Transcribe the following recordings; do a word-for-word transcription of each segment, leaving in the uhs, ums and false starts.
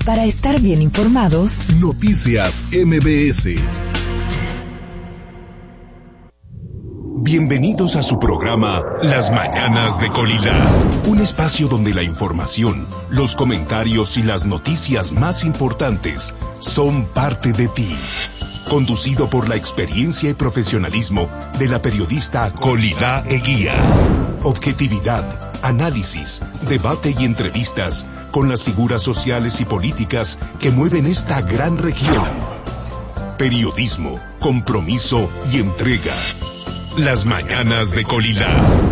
Para estar bien informados, Noticias M B S. Bienvenidos a su programa Las Mañanas de Colila, un espacio donde la información, los comentarios y las noticias más importantes son parte de ti. Conducido por la experiencia y profesionalismo de la periodista Colila Eguía. Objetividad, análisis, debate y entrevistas con las figuras sociales y políticas que mueven esta gran región. Periodismo, compromiso y entrega. Las Mañanas de Colila.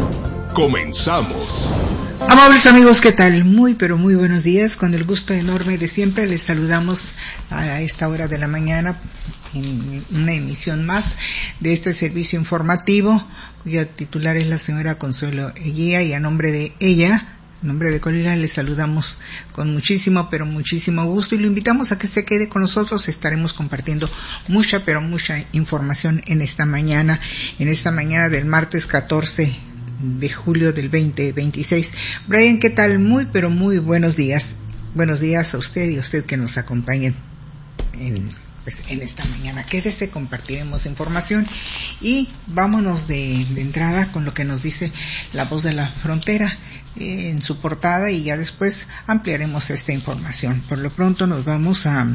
Comenzamos. Amables amigos, ¿qué tal? Muy, pero muy buenos días. Con el gusto enorme de siempre les saludamos a esta hora de la mañana en una emisión más de este servicio informativo, cuya titular es la señora Consuelo Eguía, y a nombre de ella, en nombre de Colila, les saludamos con muchísimo, pero muchísimo gusto y lo invitamos a que se quede con nosotros. Estaremos compartiendo mucha, pero mucha información en esta mañana, en esta mañana del martes catorce de julio del veinte veintiséis. Brian, ¿qué tal? Muy, pero muy buenos días. Buenos días a usted y a usted que nos acompañen en, pues, en esta mañana. Quédese, compartiremos información y vámonos de, de entrada con lo que nos dice La Voz de la Frontera eh, en su portada, y ya después ampliaremos esta información. Por lo pronto nos vamos a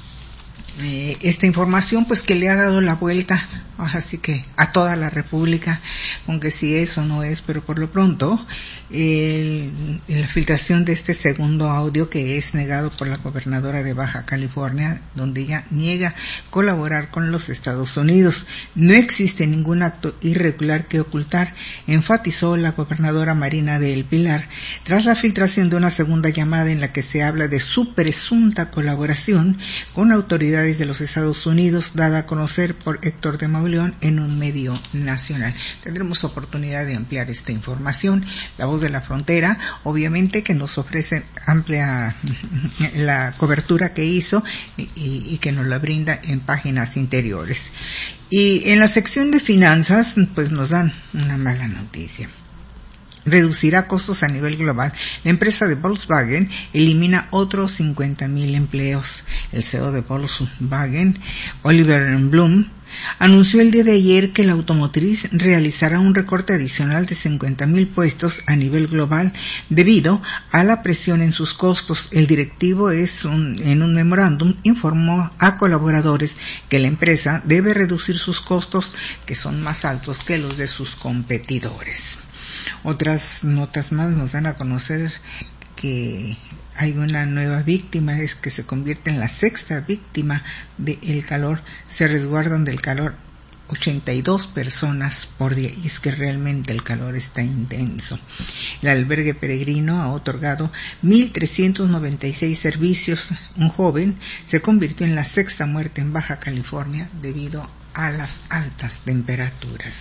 eh, esta información pues que le ha dado la vuelta, así que a toda la República, aunque si eso no es, pero por lo pronto eh, la filtración de este segundo audio que es negado por la gobernadora de Baja California, donde ella niega colaborar con los Estados Unidos. No existe ningún acto irregular que ocultar, enfatizó la gobernadora Marina del Pilar, tras la filtración de una segunda llamada en la que se habla de su presunta colaboración con autoridades de los Estados Unidos, dada a conocer por Héctor de Mauleón en un medio nacional. Tendremos oportunidad de ampliar esta información. La Voz de la Frontera, obviamente, que nos ofrece amplia la cobertura que hizo y, y que nos la brinda en páginas interiores. Y en la sección de finanzas, pues nos dan una mala noticia. Reducirá costos a nivel global. La empresa de Volkswagen elimina otros cincuenta mil empleos. El C E O de Volkswagen, Oliver Blume, anunció el día de ayer que la automotriz realizará un recorte adicional de cincuenta mil puestos a nivel global debido a la presión en sus costos. El directivo es un, en un memorándum informó a colaboradores que la empresa debe reducir sus costos, que son más altos que los de sus competidores. Otras notas más nos dan a conocer que hay una nueva víctima, es que se convierte en la sexta víctima del calor. Se resguardan del calor ochenta y dos personas por día, y es que realmente el calor está intenso. El albergue peregrino ha otorgado mil trescientos noventa y seis servicios. Un joven se convirtió en la sexta muerte en Baja California debido a las altas temperaturas.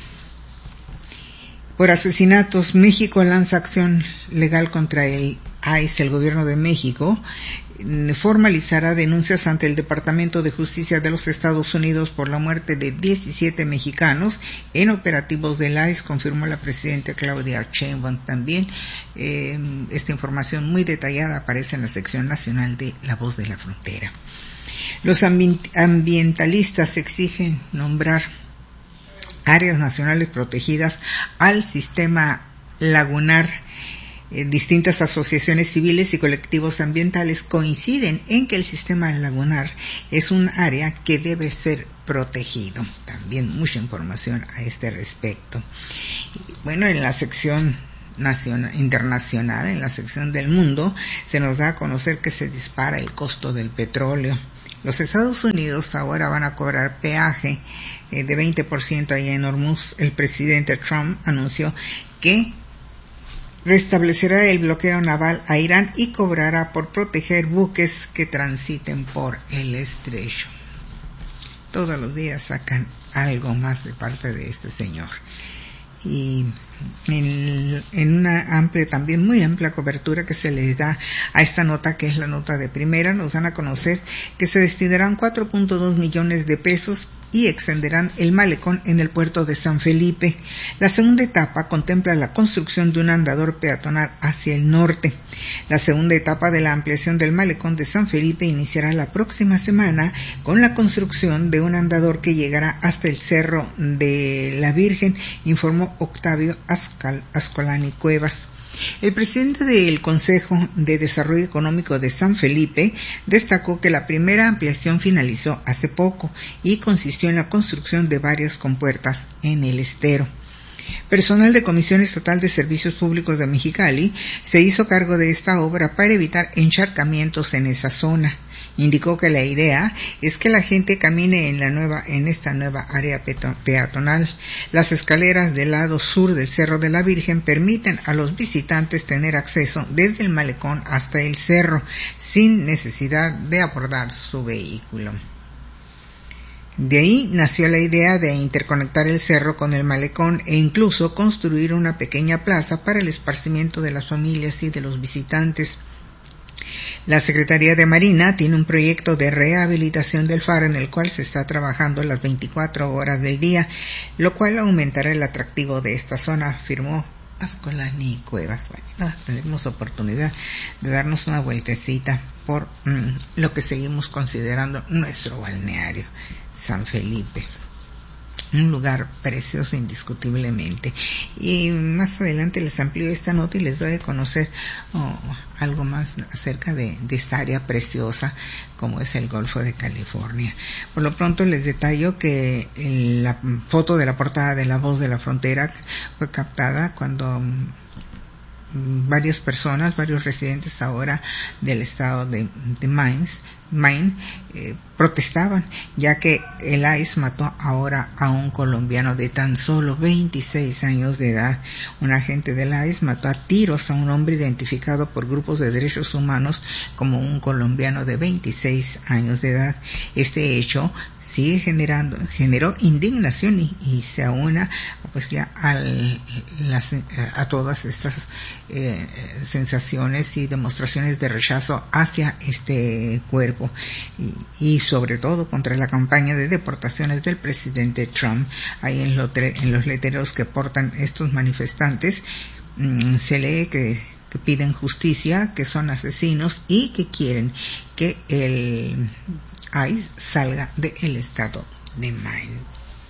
Por asesinatos, México lanza acción legal contra el I C E. El gobierno de México formalizará denuncias ante el Departamento de Justicia de los Estados Unidos por la muerte de diecisiete mexicanos en operativos del I C E, confirmó la presidenta Claudia Sheinbaum. También eh, esta información muy detallada aparece en la sección nacional de La Voz de la Frontera. Los ambientalistas exigen nombrar áreas nacionales protegidas al sistema lagunar. Eh, distintas asociaciones civiles y colectivos ambientales coinciden en que el sistema lagunar es un área que debe ser protegido. También mucha información a este respecto. Bueno, en la sección nacional, internacional, en la sección del mundo, se nos da a conocer que se dispara el costo del petróleo. Los Estados Unidos ahora van a cobrar peaje eh, de veinte por ciento allá en Hormuz. El presidente Trump anunció que restablecerá el bloqueo naval a Irán y cobrará por proteger buques que transiten por el estrecho. Todos los días sacan algo más de parte de este señor. Y en, en una amplia, también muy amplia cobertura que se le da a esta nota, que es la nota de primera, nos dan a conocer que se destinarán cuatro punto dos millones de pesos y extenderán el malecón en el puerto de San Felipe. La segunda etapa contempla la construcción de un andador peatonal hacia el norte. La segunda etapa de la ampliación del malecón de San Felipe iniciará la próxima semana con la construcción de un andador que llegará hasta el Cerro de la Virgen, informó Octavio Ascal, Ascolani Cuevas. El presidente del Consejo de Desarrollo Económico de San Felipe destacó que la primera ampliación finalizó hace poco y consistió en la construcción de varias compuertas en el estero. Personal de Comisión Estatal de Servicios Públicos de Mexicali se hizo cargo de esta obra para evitar encharcamientos en esa zona. Indicó que la idea es que la gente camine en la nueva, en esta nueva área peatonal. Las escaleras del lado sur del Cerro de la Virgen permiten a los visitantes tener acceso desde el malecón hasta el cerro, sin necesidad de abordar su vehículo. De ahí nació la idea de interconectar el cerro con el malecón e incluso construir una pequeña plaza para el esparcimiento de las familias y de los visitantes. La Secretaría de Marina tiene un proyecto de rehabilitación del faro en el cual se está trabajando las veinticuatro horas del día, lo cual aumentará el atractivo de esta zona, afirmó Ascolani Cuevas. Bueno, tenemos oportunidad de darnos una vueltecita por mm, lo que seguimos considerando nuestro balneario, San Felipe. Un lugar precioso indiscutiblemente. Y más adelante les amplío esta nota y les doy a conocer oh, algo más acerca de, de esta área preciosa como es el Golfo de California. Por lo pronto les detallo que la foto de la portada de La Voz de la Frontera fue captada cuando varias personas, varios residentes ahora del estado de, de Maine, Maine eh, protestaban, ya que el I C E mató ahora a un colombiano de tan solo veintiséis años de edad. Un agente del I C E mató a tiros a un hombre identificado por grupos de derechos humanos como un colombiano de veintiséis años de edad. Este hecho sigue generando, generó indignación y, y se aúna pues ya al, las, a todas estas eh, sensaciones y demostraciones de rechazo hacia este cuerpo y, y sobre todo contra la campaña de deportaciones del presidente Trump. Ahí en, lo, en los letreros que portan estos manifestantes mmm, se lee que que piden justicia, que son asesinos y que quieren que el I C E salga del estado de Maine.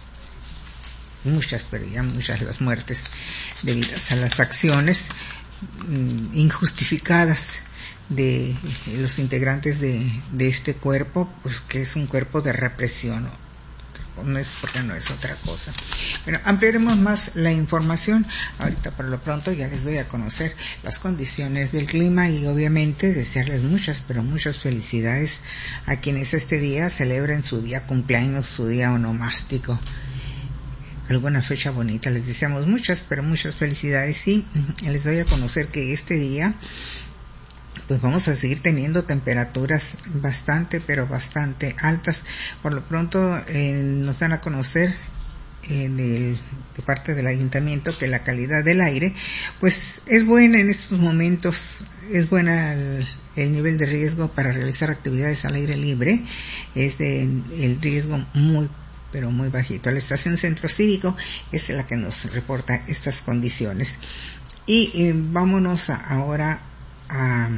Muchas, pero ya muchas las muertes debidas a las acciones mmm, injustificadas de los integrantes de, de este cuerpo, pues que es un cuerpo de represión, ¿no? No es porque no es otra cosa. Bueno, ampliaremos más la información. Ahorita por lo pronto ya les doy a conocer las condiciones del clima y obviamente desearles muchas, pero muchas felicidades a quienes este día celebren su día cumpleaños, su día onomástico. Alguna fecha bonita. Les deseamos muchas, pero muchas felicidades y les doy a conocer que este día pues vamos a seguir teniendo temperaturas bastante, pero bastante altas. Por lo pronto eh, nos dan a conocer eh, del, de parte del ayuntamiento que la calidad del aire pues es buena en estos momentos, es buena el, el nivel de riesgo para realizar actividades al aire libre, es de el riesgo muy pero muy bajito. La estación Centro Cívico es la que nos reporta estas condiciones. Y eh, vámonos a, ahora A,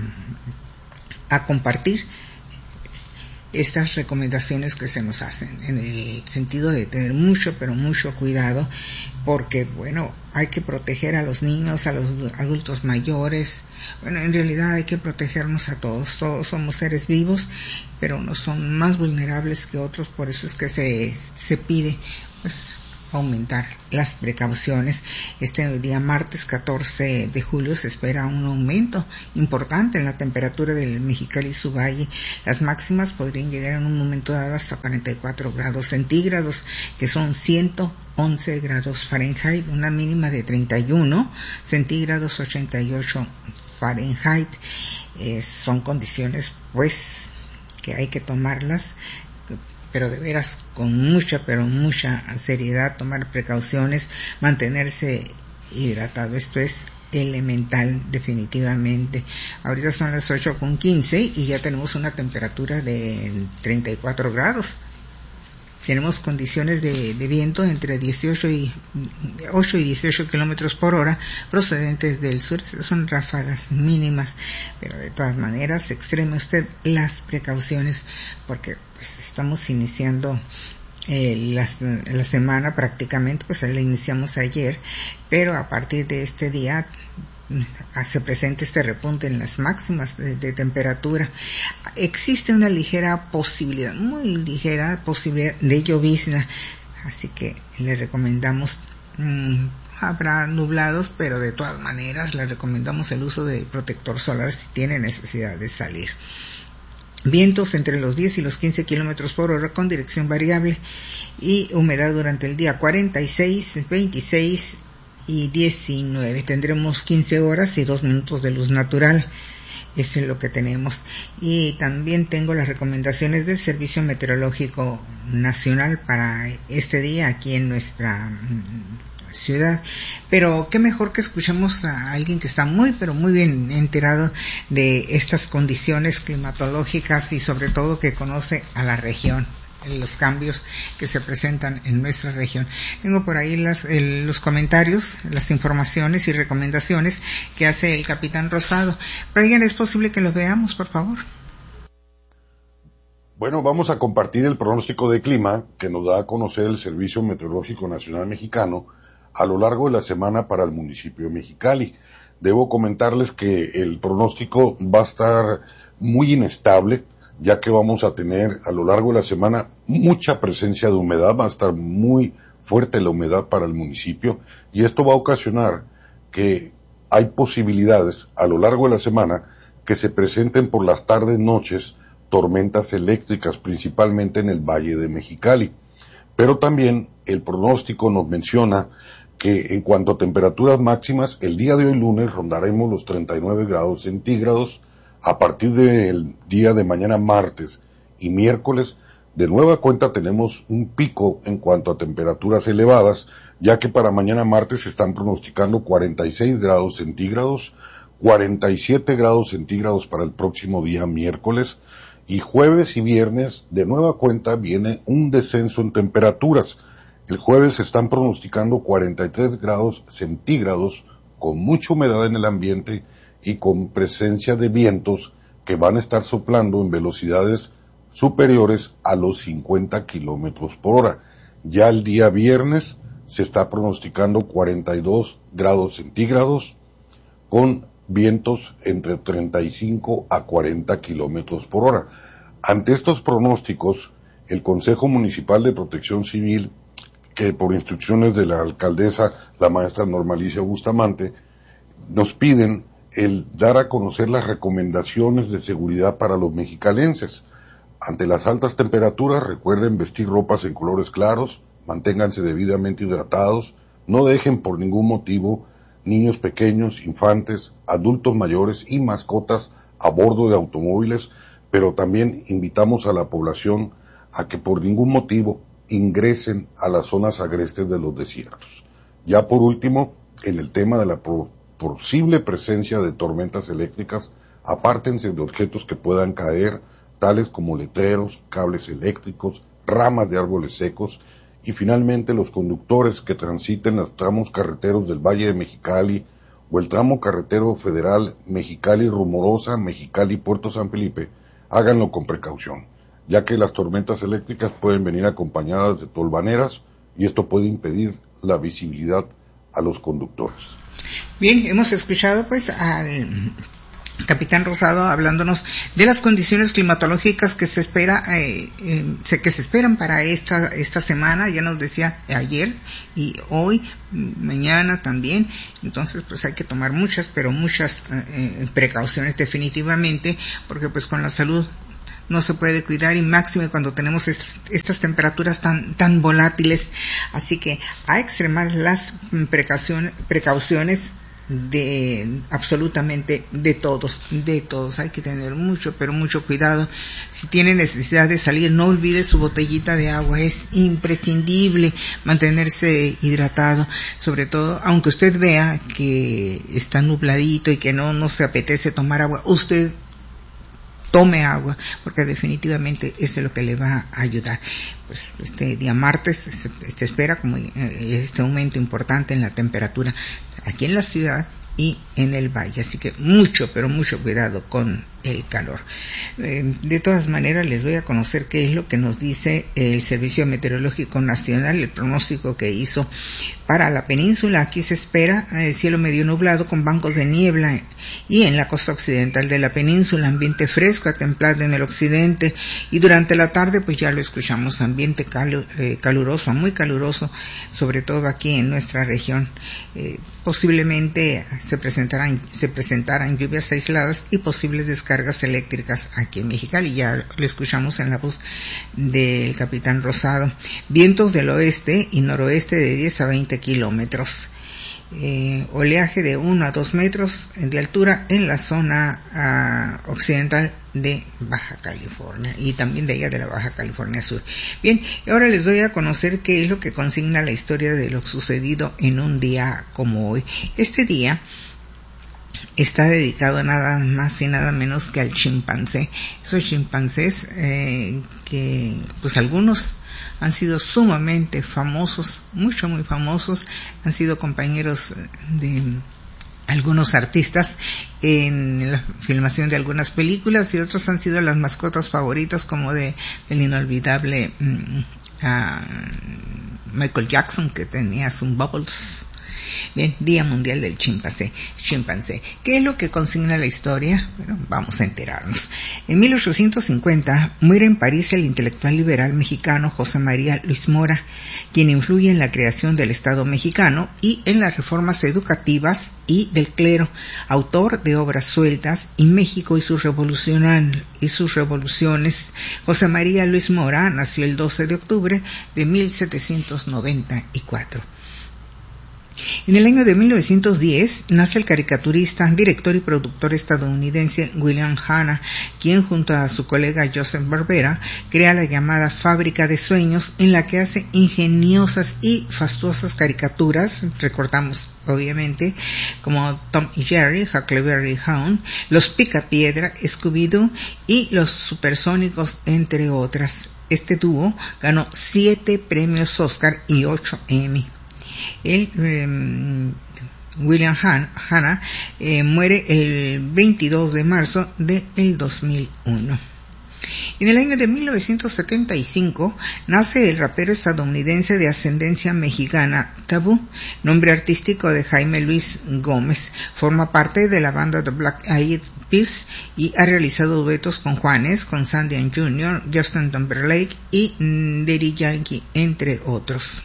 a compartir estas recomendaciones que se nos hacen en el sentido de tener mucho pero mucho cuidado porque bueno, hay que proteger a los niños, a los adultos mayores. Bueno, en realidad hay que protegernos a todos, todos somos seres vivos, pero unos son más vulnerables que otros, por eso es que se, se pide pues aumentar las precauciones. Este día martes catorce de julio se espera un aumento importante en la temperatura del Mexicali y su valle. Las máximas podrían llegar en un momento dado hasta cuarenta y cuatro grados centígrados, que son ciento once grados Fahrenheit, una mínima de treinta y uno centígrados, ochenta y ocho Fahrenheit. Eh, son condiciones pues que hay que tomarlas pero de veras con mucha, pero mucha seriedad, tomar precauciones, mantenerse hidratado. Esto es elemental definitivamente. Ahorita son las ocho con quince y ya tenemos una temperatura de treinta y cuatro grados. tenemos condiciones de, de viento entre dieciocho y ocho y dieciocho kilómetros por hora procedentes del sur. Son ráfagas mínimas, pero de todas maneras extreme usted las precauciones, porque pues estamos iniciando eh, las, la semana prácticamente, pues la iniciamos ayer, pero a partir de este día se presenta este repunte en las máximas de, de temperatura. Existe una ligera posibilidad, muy ligera posibilidad de llovizna, así que le recomendamos, mmm, habrá nublados, pero de todas maneras le recomendamos el uso de protector solar si tiene necesidad de salir. Vientos entre los diez y los quince kilómetros por hora con dirección variable, y humedad durante el día cuarenta y seis, veintiséis y diecinueve. Tendremos quince horas y dos minutos de luz natural. Eso es lo que tenemos. Y también tengo las recomendaciones del Servicio Meteorológico Nacional para este día aquí en nuestra ciudad. Pero qué mejor que escuchemos a alguien que está muy pero muy bien enterado de estas condiciones climatológicas y sobre todo que conoce a la región, los cambios que se presentan en nuestra región. Tengo por ahí las, el, los comentarios, las informaciones y recomendaciones que hace el capitán Rosado. Brian, ¿es posible que los veamos, por favor? Bueno, vamos a compartir el pronóstico de clima que nos da a conocer el Servicio Meteorológico Nacional Mexicano a lo largo de la semana para el municipio de Mexicali. Debo comentarles que el pronóstico va a estar muy inestable, ya que vamos a tener a lo largo de la semana mucha presencia de humedad, va a estar muy fuerte la humedad para el municipio, y esto va a ocasionar que hay posibilidades a lo largo de la semana que se presenten por las tardes, noches, tormentas eléctricas, principalmente en el Valle de Mexicali. Pero también el pronóstico nos menciona que en cuanto a temperaturas máximas, el día de hoy lunes rondaremos los treinta y nueve grados centígrados. A partir del día de mañana martes y miércoles, de nueva cuenta tenemos un pico en cuanto a temperaturas elevadas, ya que para mañana martes se están pronosticando cuarenta y seis grados centígrados, cuarenta y siete grados centígrados para el próximo día miércoles, y jueves y viernes de nueva cuenta viene un descenso en temperaturas. El jueves se están pronosticando cuarenta y tres grados centígrados con mucha humedad en el ambiente y con presencia de vientos que van a estar soplando en velocidades superiores a los cincuenta kilómetros por hora. Ya el día viernes se está pronosticando cuarenta y dos grados centígrados con vientos entre treinta y cinco a cuarenta kilómetros por hora. Ante estos pronósticos, el Consejo Municipal de Protección Civil, que por instrucciones de la alcaldesa, la maestra Normalicia Bustamante, nos piden el dar a conocer las recomendaciones de seguridad para los mexicalenses. Ante las altas temperaturas, recuerden vestir ropas en colores claros, manténganse debidamente hidratados, no dejen por ningún motivo niños pequeños, infantes, adultos mayores y mascotas a bordo de automóviles, pero también invitamos a la población a que por ningún motivo ingresen a las zonas agrestes de los desiertos. Ya por último, en el tema de la pro posible presencia de tormentas eléctricas, apártense de objetos que puedan caer, tales como letreros, cables eléctricos, ramas de árboles secos, y finalmente los conductores que transiten los tramos carreteros del Valle de Mexicali o el tramo carretero federal Mexicali-Rumorosa, Mexicali-Puerto San Felipe, háganlo con precaución, ya que las tormentas eléctricas pueden venir acompañadas de tolvaneras y esto puede impedir la visibilidad a los conductores. Bien, hemos escuchado pues al capitán Rosado hablándonos de las condiciones climatológicas que se espera eh, eh, que se esperan para esta esta semana. Ya nos decía ayer y hoy, mañana también. Entonces pues hay que tomar muchas pero muchas eh, precauciones definitivamente, porque pues con la salud no se puede cuidar, y máximo cuando tenemos estas, estas temperaturas tan tan volátiles. Así que a extremar las precauciones precauciones de absolutamente de todos, de todos. Hay que tener mucho, pero mucho cuidado. Si tiene necesidad de salir, no olvide su botellita de agua. Es imprescindible mantenerse hidratado, sobre todo, aunque usted vea que está nubladito y que no, no se apetece tomar agua, usted tome agua, porque definitivamente eso es lo que le va a ayudar. Pues este día martes se, se espera como este aumento importante en la temperatura aquí en la ciudad y en el valle, así que mucho, pero mucho cuidado con el calor. Eh, de todas maneras, les voy a conocer qué es lo que nos dice el Servicio Meteorológico Nacional, el pronóstico que hizo para la península. Aquí se espera eh, cielo medio nublado con bancos de niebla, y en la costa occidental de la península ambiente fresco a templado en el occidente, y durante la tarde pues ya lo escuchamos, ambiente calu eh, caluroso, muy caluroso, sobre todo aquí en nuestra región. Eh, posiblemente se presentarán, se presentarán lluvias aisladas y posibles descargas eléctricas aquí en Mexicali. Ya lo escuchamos en la voz del capitán Rosado. Vientos del oeste y noroeste de diez a veinte kilómetros. Eh, oleaje de uno a dos metros de altura en la zona uh, occidental de Baja California y también de allá de la Baja California Sur. Bien, y ahora les doy a conocer qué es lo que consigna la historia de lo sucedido en un día como hoy. Este día está dedicado nada más y nada menos que al chimpancé. Esos chimpancés eh, que pues algunos han sido sumamente famosos, mucho muy famosos, han sido compañeros de algunos artistas en la filmación de algunas películas, y otros han sido las mascotas favoritas, como de del inolvidable um, uh, Michael Jackson, que tenía sus Bubbles. Bien, Día Mundial del Chimpancé. Chimpancé. ¿Qué es lo que consigna la historia? Bueno, vamos a enterarnos. En mil ochocientos cincuenta muere en París el intelectual liberal mexicano José María Luis Mora, quien influye en la creación del Estado mexicano y en las reformas educativas y del clero, autor de obras sueltas y México y sus revolucionan y sus revoluciones. José María Luis Mora nació el doce de octubre de mil setecientos noventa y cuatro. En el año de mil novecientos diez nace el caricaturista, director y productor estadounidense William Hanna, quien junto a su colega Joseph Barbera crea la llamada Fábrica de Sueños, en la que hace ingeniosas y fastuosas caricaturas, recordamos obviamente, como Tom y Jerry, Huckleberry Hound, Los Picapiedra, Scooby-Doo y Los Supersónicos, entre otras. Este dúo ganó siete premios Oscar y ocho Emmy. El, eh, William Han, Hanna eh, muere el veintidós de marzo del dos mil uno. En el año de mil novecientos setenta y cinco nace el rapero estadounidense de ascendencia mexicana Tabú, nombre artístico de Jaime Luis Gómez. Forma parte de la banda The Black Eyed Peas y ha realizado duetos con Juanes, con Sandy and Junior, Justin Timberlake y Daddy Yankee, entre otros.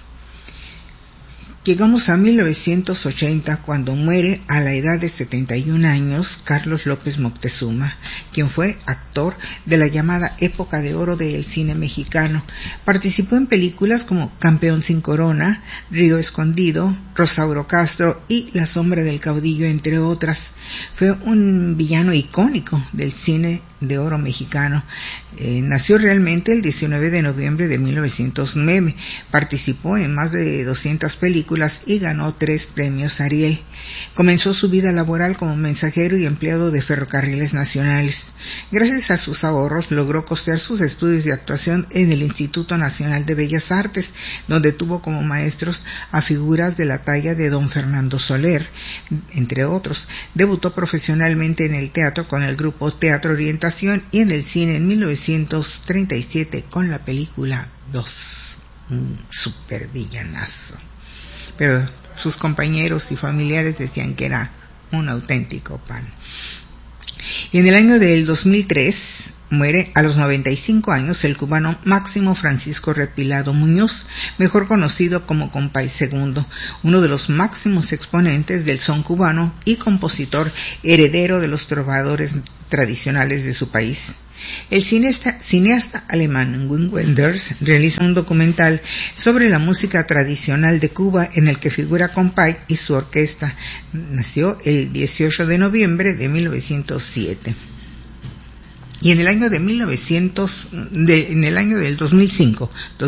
Llegamos a mil novecientos ochenta, cuando muere a la edad de setenta y un años Carlos López Moctezuma, quien fue actor de la llamada época de oro del cine mexicano. Participó en películas como Campeón sin Corona, Río Escondido, Rosauro Castro y La sombra del caudillo, entre otras. Fue un villano icónico del cine de oro mexicano. Eh, nació realmente el diecinueve de noviembre de mil novecientos nueve. Participó en más de doscientas películas y ganó tres premios Ariel. Comenzó su vida laboral como mensajero y empleado de ferrocarriles nacionales. Gracias a sus ahorros logró costear sus estudios de actuación en el Instituto Nacional de Bellas Artes, donde tuvo como maestros a figuras de la talla de don Fernando Soler, entre otros. Debutó profesionalmente en el teatro con el grupo Teatro Orientación y en el cine en mil novecientos treinta y siete con la película Dos, un super villanazo. Pero sus compañeros y familiares decían que era un auténtico pan. Y en el año del dos mil tres muere a los noventa y cinco años el cubano Máximo Francisco Repilado Muñoz, mejor conocido como Compay Segundo, uno de los máximos exponentes del son cubano y compositor heredero de los trovadores tradicionales de su país. El cineasta, cineasta alemán Wim Wenders realiza un documental sobre la música tradicional de Cuba en el que figura Compay y su orquesta. Nació el dieciocho de noviembre de mil novecientos siete. Y en el año de mil novecientos, de, en el año del dos mil cinco,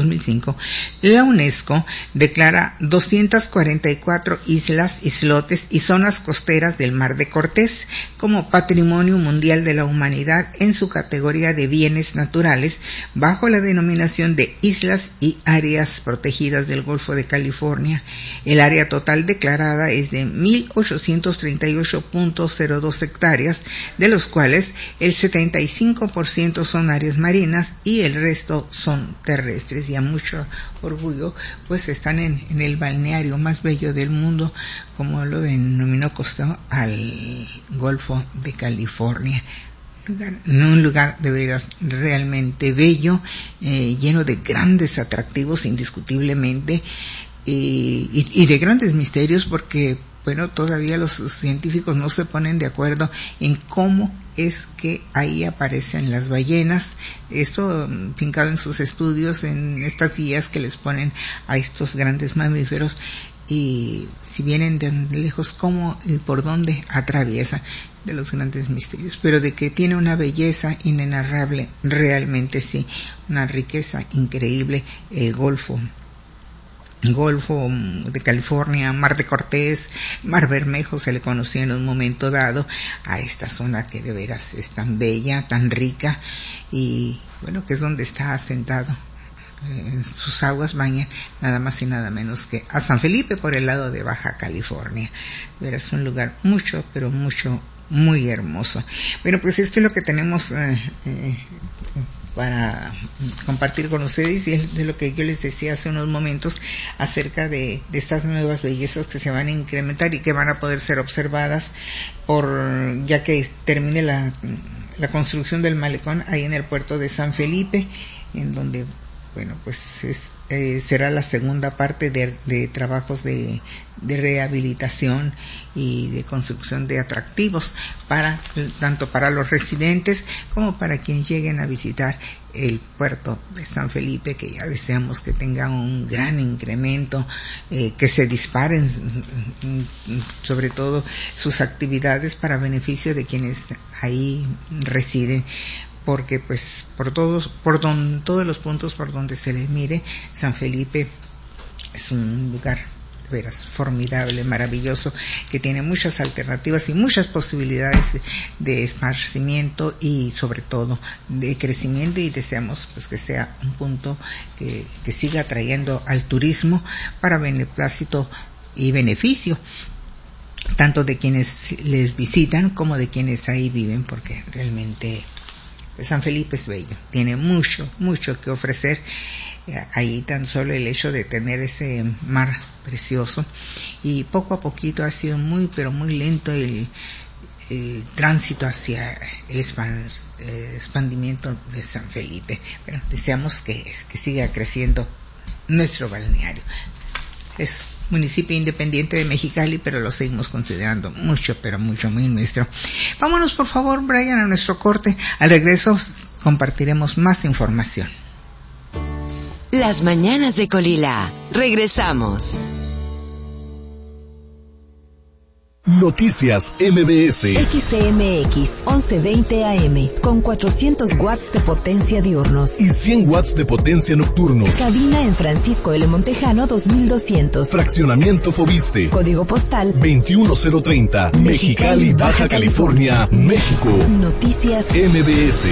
la UNESCO declara doscientas cuarenta y cuatro islas, islotes y zonas costeras del Mar de Cortés como Patrimonio Mundial de la Humanidad en su categoría de bienes naturales, bajo la denominación de Islas y Áreas Protegidas del Golfo de California. El área total declarada es de mil ochocientos treinta y ocho punto cero dos hectáreas, de los cuales el setenta y cinco por ciento son áreas marinas y el resto son terrestres, y a mucho orgullo pues están en, en el balneario más bello del mundo, como lo denominó Costa, al Golfo de California. Lugar, un lugar de veras realmente bello, eh, lleno de grandes atractivos indiscutiblemente, eh, y, y de grandes misterios, porque bueno, todavía los científicos no se ponen de acuerdo en cómo es que ahí aparecen las ballenas. Esto fincado en sus estudios, en estas guías que les ponen a estos grandes mamíferos, y si vienen de lejos, cómo y por dónde atraviesan, de los grandes misterios. Pero de que tiene una belleza inenarrable, realmente sí, una riqueza increíble el Golfo. Golfo de California, Mar de Cortés, Mar Bermejo se le conocía en un momento dado a esta zona que de veras es tan bella, tan rica, y bueno, que es donde está asentado. Eh, sus aguas bañan nada más y nada menos que a San Felipe por el lado de Baja California. Verás, un lugar mucho, pero mucho, muy hermoso. Bueno, pues esto es lo que tenemos eh, eh, para compartir con ustedes, y es de lo que yo les decía hace unos momentos acerca de, de estas nuevas bellezas que se van a incrementar y que van a poder ser observadas por, ya que termine la, la construcción del malecón ahí en el puerto de San Felipe, en donde bueno, pues es, eh, será la segunda parte de, de trabajos de, de rehabilitación y de construcción de atractivos para tanto para los residentes como para quienes lleguen a visitar el puerto de San Felipe, que ya deseamos que tenga un gran incremento, eh, que se disparen sobre todo sus actividades para beneficio de quienes ahí residen, porque pues por todos por don, todos los puntos por donde se les mire, San Felipe es un lugar de veras formidable, maravilloso, que tiene muchas alternativas y muchas posibilidades de, de esparcimiento y sobre todo de crecimiento, y deseamos pues que sea un punto que, que siga atrayendo al turismo para beneplácito y beneficio tanto de quienes les visitan como de quienes ahí viven, porque realmente San Felipe es bello, tiene mucho, mucho que ofrecer. Ahí tan solo el hecho de tener ese mar precioso, y poco a poquito ha sido muy, pero muy lento el, el tránsito hacia el expandimiento de San Felipe. Pero deseamos que, que siga creciendo nuestro balneario. Es municipio independiente de Mexicali, pero lo seguimos considerando mucho, pero mucho, muy nuestro. Vámonos por favor, Brian, a nuestro corte. Al regreso compartiremos más información. Las mañanas de Colila. Regresamos. Noticias M B S. X C M X once veinte A M con cuatrocientos watts de potencia diurnos y cien watts de potencia nocturnos. Cabina en Francisco L. Montejano dos mil doscientos. Fraccionamiento Fobiste. Código postal veintiuno cero treinta. Mexicali, Baja California, México. Noticias M B S.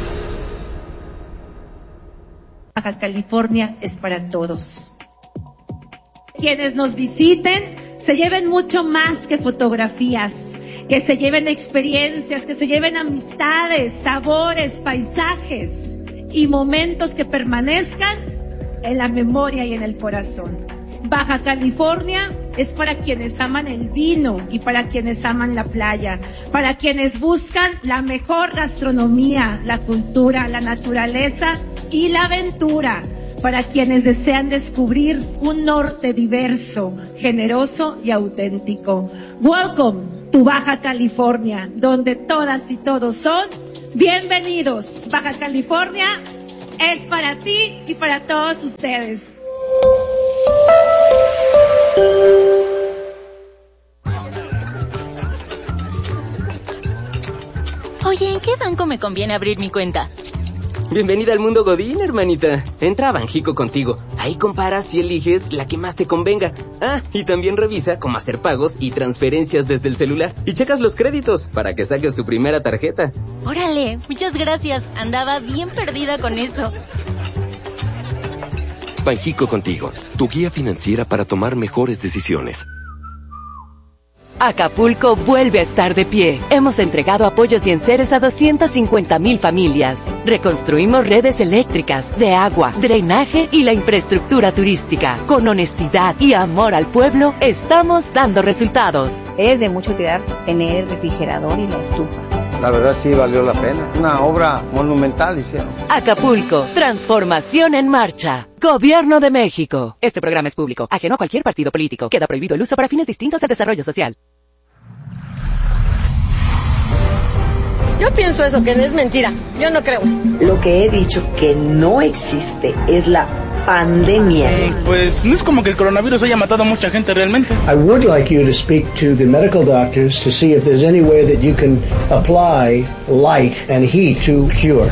Baja California es para todos. Quienes nos visiten se lleven mucho más que fotografías, que se lleven experiencias, que se lleven amistades, sabores, paisajes y momentos que permanezcan en la memoria y en el corazón. Baja California es para quienes aman el vino y para quienes aman la playa, para quienes buscan la mejor gastronomía, la cultura, la naturaleza y la aventura, para quienes desean descubrir un norte diverso, generoso y auténtico. Welcome to Baja California, donde todas y todos son bienvenidos. Baja California es para ti y para todos ustedes. Oye, ¿en qué banco me conviene abrir mi cuenta? Bienvenida al mundo Godín, hermanita. Entra a Banjico Contigo. Ahí comparas y eliges la que más te convenga. Ah, y también revisa cómo hacer pagos y transferencias desde el celular. Y checas los créditos para que saques tu primera tarjeta. Órale, muchas gracias. Andaba bien perdida con eso. Banjico Contigo, tu guía financiera para tomar mejores decisiones. Acapulco vuelve a estar de pie. Hemos entregado apoyos y enseres a doscientas cincuenta mil familias. Reconstruimos redes eléctricas, de agua, drenaje y la infraestructura turística. Con honestidad y amor al pueblo, estamos dando resultados. Es de mucha utilidad tener el refrigerador y la estufa. La verdad sí valió la pena. Una obra monumental hicieron. Acapulco, transformación en marcha. Gobierno de México. Este programa es público, ajeno a cualquier partido político. Queda prohibido el uso para fines distintos de desarrollo social. Yo pienso eso, que es mentira. Yo no creo. Lo que he dicho que no existe es la pandemia. Eh, pues no es como que el coronavirus haya matado a mucha gente realmente. I would like you to speak to the medical doctors to see if there's any way that you can apply light and heat to cure.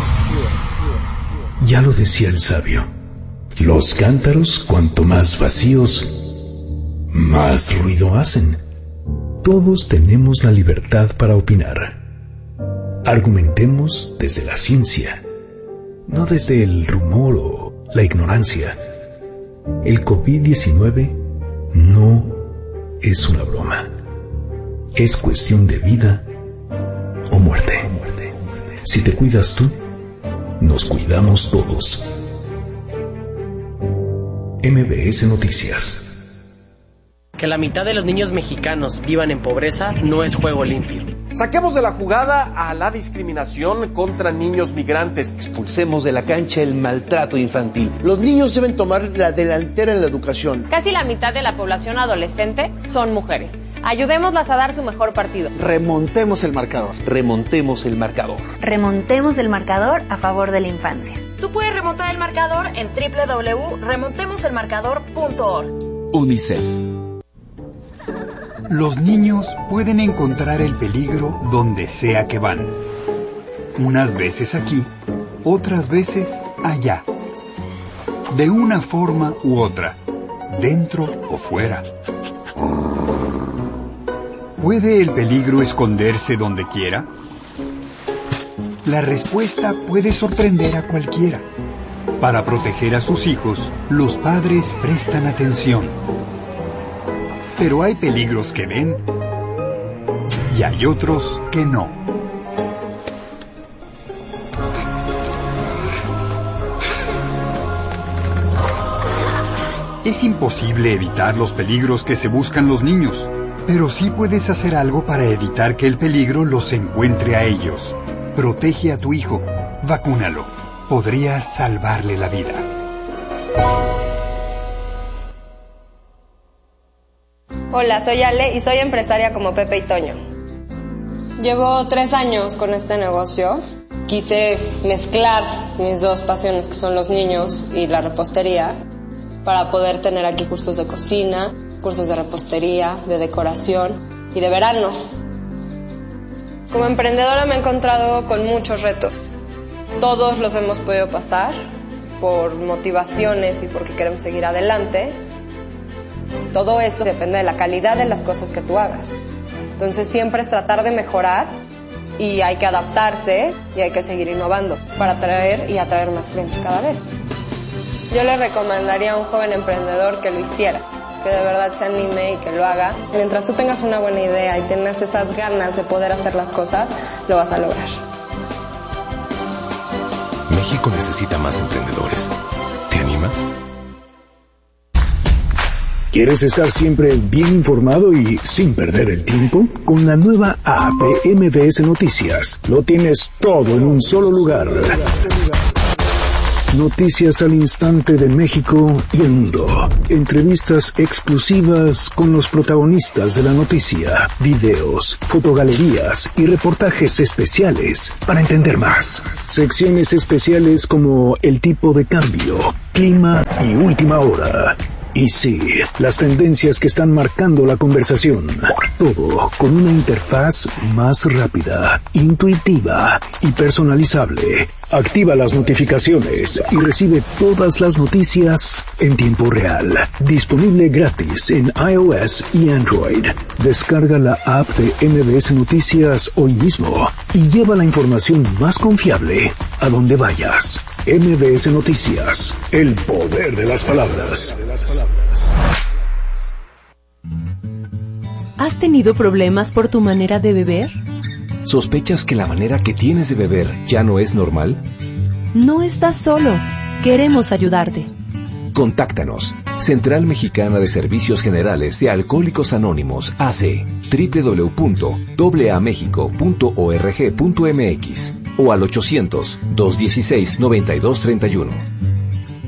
Ya lo decía el sabio. Los cántaros, cuanto más vacíos, más ruido hacen. Todos tenemos la libertad para opinar. Argumentemos desde la ciencia, no desde el rumor o la ignorancia. El COVID diecinueve no es una broma. Es cuestión de vida o muerte. Si te cuidas tú, nos cuidamos todos. M B S Noticias. Que la mitad de los niños mexicanos vivan en pobreza no es juego limpio. Saquemos de la jugada a la discriminación contra niños migrantes. Expulsemos de la cancha el maltrato infantil. Los niños deben tomar la delantera en la educación. Casi la mitad de la población adolescente son mujeres. Ayudémoslas a dar su mejor partido. Remontemos el marcador. Remontemos el marcador. Remontemos el marcador a favor de la infancia. Tú puedes remontar el marcador en doble u doble u doble u punto remontemos el marcador punto org. UNICEF. Los niños pueden encontrar el peligro donde sea que van. Unas veces aquí, otras veces allá. De una forma u otra, dentro o fuera. ¿Puede el peligro esconderse donde quiera? La respuesta puede sorprender a cualquiera. Para proteger a sus hijos, los padres prestan atención. Pero hay peligros que ven y hay otros que no. Es imposible evitar los peligros que se buscan los niños, pero sí puedes hacer algo para evitar que el peligro los encuentre a ellos. Protege a tu hijo, vacúnalo. Podrías salvarle la vida. Hola, soy Ale y soy empresaria como Pepe y Toño. Llevo tres años con este negocio. Quise mezclar mis dos pasiones, que son los niños y la repostería, para poder tener aquí cursos de cocina, cursos de repostería, de decoración y de verano. Como emprendedora me he encontrado con muchos retos. Todos los hemos podido pasar por motivaciones y porque queremos seguir adelante. Todo esto depende de la calidad de las cosas que tú hagas. Entonces siempre es tratar de mejorar y hay que adaptarse y hay que seguir innovando para atraer y atraer más clientes cada vez. Yo le recomendaría a un joven emprendedor que lo hiciera, que de verdad se anime y que lo haga. Mientras tú tengas una buena idea y tengas esas ganas de poder hacer las cosas, lo vas a lograr. México necesita más emprendedores. ¿Te animas? ¿Quieres estar siempre bien informado y sin perder el tiempo? Con la nueva app de M B S Noticias, lo tienes todo en un solo lugar. Noticias al instante de México y el mundo. Entrevistas exclusivas con los protagonistas de la noticia. Videos, fotogalerías y reportajes especiales para entender más. Secciones especiales como el tipo de cambio, clima y última hora. Y sí, las tendencias que están marcando la conversación. Todo con una interfaz más rápida, intuitiva y personalizable. Activa las notificaciones y recibe todas las noticias en tiempo real. Disponible gratis en iOS y Android. Descarga la app de M B S Noticias hoy mismo y lleva la información más confiable a donde vayas. M B S Noticias, el poder de las palabras. ¿Has tenido problemas por tu manera de beber? ¿Sospechas que la manera que tienes de beber ya no es normal? No estás solo. Queremos ayudarte. Contáctanos. Central Mexicana de Servicios Generales de Alcohólicos Anónimos, A C, doble u doble u doble u punto a a mexico punto org punto m x o al ochocientos, dos dieciséis, noventa y dos treinta y uno.